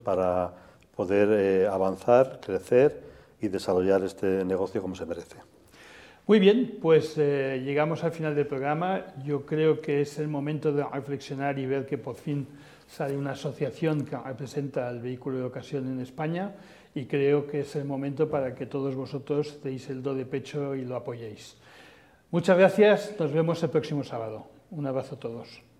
para poder avanzar, crecer y desarrollar este negocio como se merece. Muy bien, pues llegamos al final del programa. Yo creo que es el momento de reflexionar y ver que por fin sale una asociación que representa el vehículo de ocasión en España, y creo que es el momento para que todos vosotros deis el do de pecho y lo apoyéis. Muchas gracias, nos vemos el próximo sábado. Un abrazo a todos.